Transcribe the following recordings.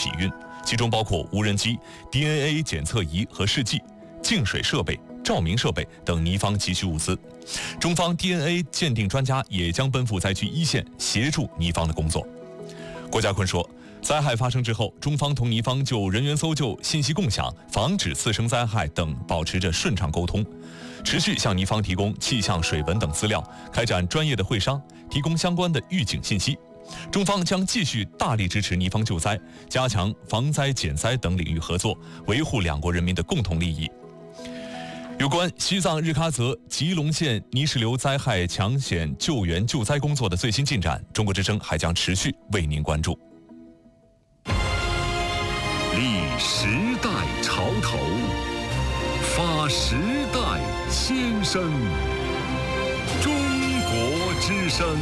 底蕴，其中包括无人机、DNA 检测仪和试剂、净水设备、照明设备等泥方急需物资。中方 DNA 鉴定专家也将奔赴灾区一线，协助泥方的工作。郭家坤说，灾害发生之后，中方同泥方就人员搜救、信息共享、防止次生灾害等保持着顺畅沟通，持续向泥方提供气象、水文等资料，开展专业的会商，提供相关的预警信息。中方将继续大力支持泥方救灾，加强防灾减灾等领域合作，维护两国人民的共同利益。有关西藏日喀则吉隆县泥石流灾害抢险救援救灾工作的最新进展，中国之声还将持续为您关注。 立时代潮头，发时代先声。中国之声。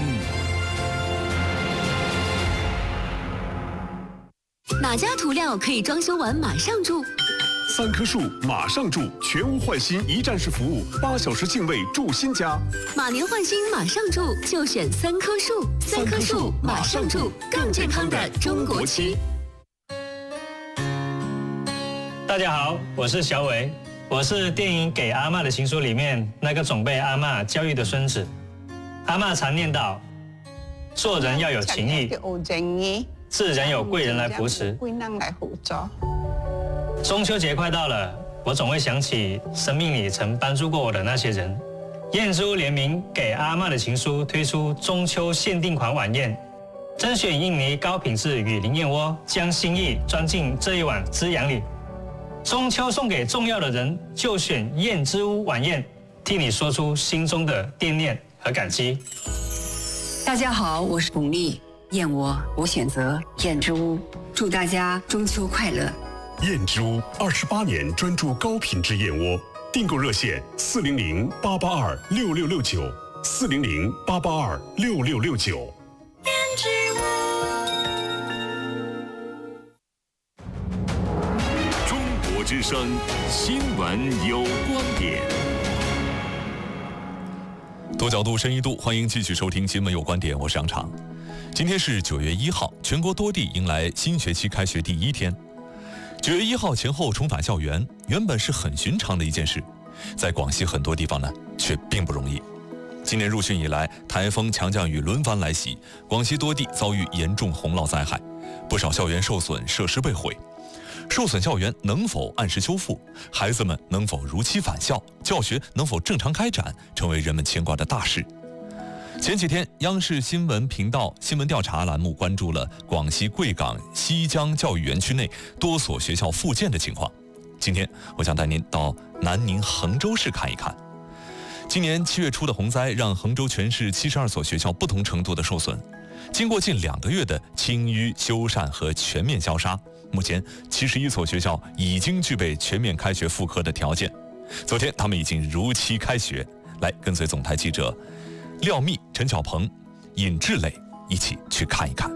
哪家涂料可以装修完马上住 ？3棵树马上住，全屋换新一站式服务，8小时净位住新家。 马年换新马上住，就选3棵树。3棵树马上住，更健康的中国漆。 大家好，我是小伟，我是电影《给阿嬷的情书》里面那个总被阿嬷教育的孙子。阿嬷常念叨，做人要有情义，自然有贵人来扶持。中秋节快到了，我总会想起生命里曾帮助过我的那些人。燕之屋联名给阿嬷的情书推出中秋限定款晚宴，甄选印尼高品质雨林燕窝，将心意装进这一碗滋养里。中秋送给重要的人，就选燕之屋晚宴，替你说出心中的惦念和感激。 大家好，我是巩俐，燕窝我选择燕之屋，祝大家中秋快乐。 燕之屋28年专注高品质燕窝，订购热线400-882-6669，400-882-6669。 燕之屋。 中国之声新闻有观点。 多角度、深一度，欢迎继续收听《新闻有观点》，我是杨常。今天是9月1号，全国多地迎来新学期开学第1天。9月1号前后重返校园，原本是很寻常的一件事，在广西很多地方呢，却并不容易。今年入汛以来，台风、强降雨轮番来袭，广西多地遭遇严重洪涝灾害，不少校园受损，设施被毁。受损校园能否按时修复？孩子们能否如期返校？教学能否正常开展？成为人们牵挂的大事。前几天，央视新闻频道新闻调查栏目关注了广西贵港西江教育园区内多所学校复建的情况。今天，我想带您到南宁衡州市看一看。今年7月初的洪灾让衡州全市72所学校不同程度的受损。经过近2个月的清淤、修缮和全面消杀，目前71所学校已经具备全面开学复课的条件。昨天，他们已经如期开学。来，跟随总台记者廖密、陈小鹏、尹志磊一起去看一看。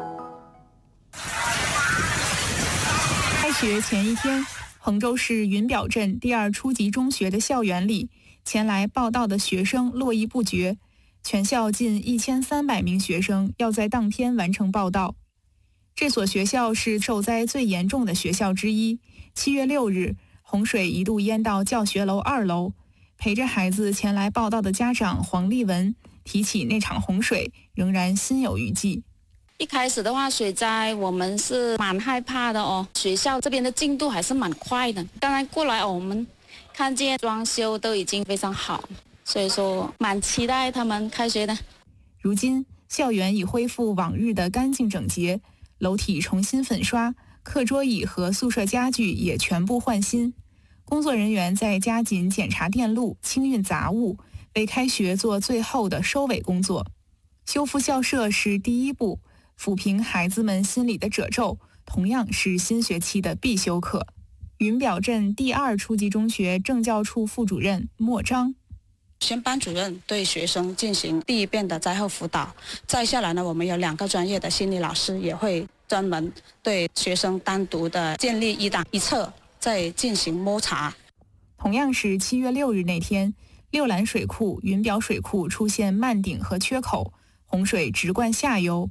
开学前一天，衡州市云表镇第2初级中学的校园里，前来报到的学生络绎不绝，全校近1300名学生要在当天完成报到。这所学校是受灾最严重的学校之一。7月6日，洪水一度淹到教学楼2楼。陪着孩子前来报到的家长黄丽文提起那场洪水，仍然心有余悸。 一开始的话，水灾我们是蛮害怕的哦。学校这边的进度还是蛮快的。刚才过来我们看见装修都已经非常好，所以说蛮期待他们开学的。 如今，校园已恢复往日的干净整洁，楼体重新粉刷，课桌椅和宿舍家具也全部换新。工作人员在加紧检查电路、清运杂物，为开学做最后的收尾工作。修复校舍是第一步，抚平孩子们心里的褶皱，同样是新学期的必修课。云表镇第2初级中学政教处副主任莫章。 先班主任对学生进行第一遍的灾后辅导，再下来呢，我们有2个专业的心理老师也会专门对学生单独的建立一档一册，再进行摸查。 同样是7月6日那天，六兰水库、云表水库出现漫顶和缺口，洪水直灌下游。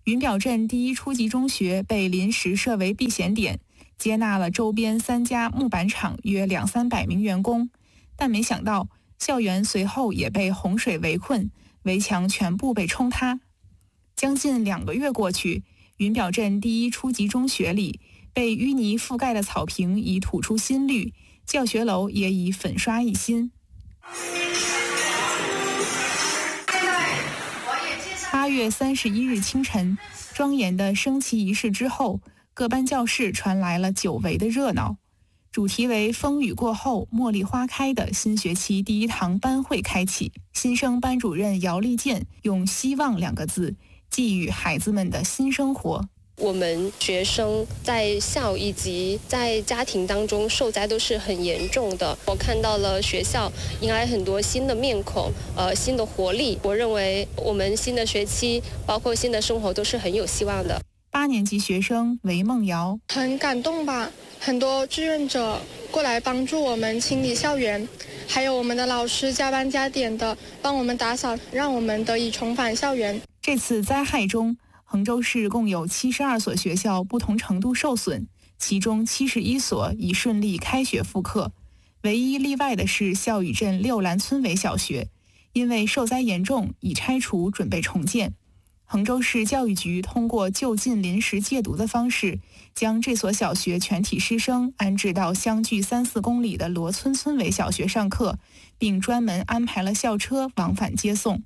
云表镇第一初级中学被临时设为避险点，接纳了周边3家木板厂约200-300名员工，但没想到校园随后也被洪水围困，围墙全部被冲塌。将近2个月过去，云表镇第一初级中学里被淤泥覆盖的草坪已吐出新绿，教学楼也已粉刷一新。8月31日清晨，庄严的升旗仪式之后，各班教室传来了久违的热闹。主题为风雨过后茉莉花开的新学期第一堂班会开启，新生班主任姚丽健用希望2个字寄予孩子们的新生活。 我们学生在校以及在家庭当中受灾都是很严重的。我看到了学校迎来很多新的面孔，新的活力。我认为我们新的学期，包括新的生活都是很有希望的。 8年级学生韦梦瑶很感动吧，很多志愿者过来帮助我们清理校园，还有我们的老师加班加点的帮我们打扫，让我们得以重返校园。 这次灾害中，衡州市共有72所学校不同程度受损，其中71所已顺利开学复课。唯一例外的是孝宇镇六兰村委小学，因为受灾严重，已拆除准备重建。衡州市教育局通过就近临时借读的方式，将这所小学全体师生安置到相距3-4公里的罗村村委小学上课，并专门安排了校车往返接送。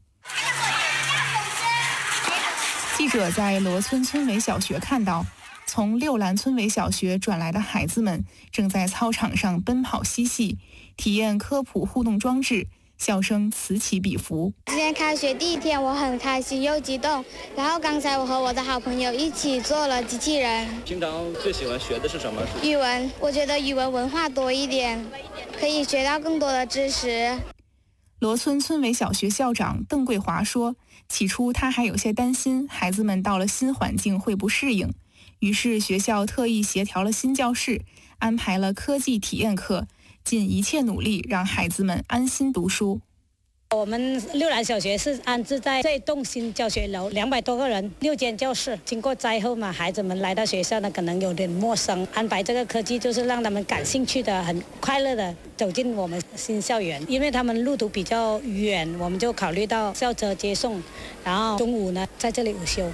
记者在罗村村委小学看到，从六兰村委小学转来的孩子们正在操场上奔跑嬉戏，体验科普互动装置，笑声此起彼伏。 今天开学第一天，我很开心又激动。然后刚才我和我的好朋友一起做了机器人。 平常最喜欢学的是什么？ 语文，我觉得语文文化多一点，可以学到更多的知识。 罗村村委小学校长邓桂华说，起初他还有些担心孩子们到了新环境会不适应，于是学校特意协调了新教室，安排了科技体验课，尽一切努力让孩子们安心读书。 我们六兰小学是安置在这栋新教学楼，200多个人，6间教室。经过灾后嘛，孩子们来到学校呢，可能有点陌生。安排这个科技，就是让他们感兴趣的、很快乐的走进我们新校园。因为他们路途比较远，我们就考虑到校车接送，然后中午呢在这里午休。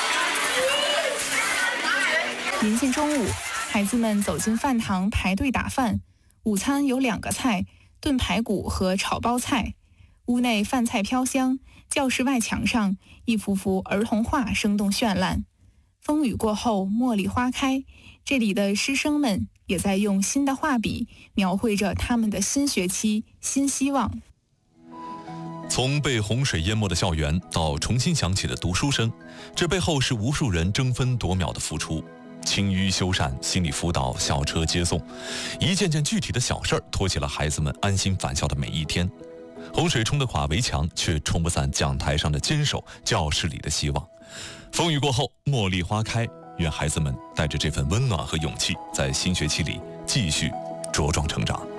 临近中午，孩子们走进饭堂排队打饭。午餐有2个菜，炖排骨和炒包菜。屋内饭菜飘香，教室外墙上一幅幅儿童画生动绚烂。风雨过后茉莉花开，这里的师生们也在用新的画笔描绘着他们的新学期新希望。 从被洪水淹没的校园到重新响起的读书声，这背后是无数人争分夺秒的付出。清淤修缮、心理辅导、校车接送，一件件具体的小事儿托起了孩子们安心返校的每一天。洪水冲得垮围墙，却冲不散讲台上的坚守，教室里的希望。风雨过后茉莉花开，愿孩子们带着这份温暖和勇气，在新学期里继续茁壮成长。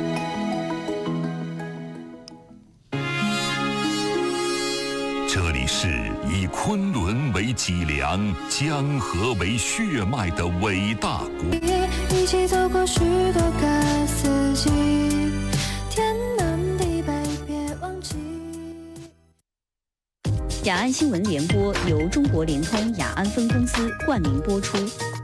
这里是以昆仑为脊梁、江河为血脉的伟大国。 一起走过许多个四季，天南地北别忘记。 雅安新闻联播由中国联通雅安分公司冠名播出。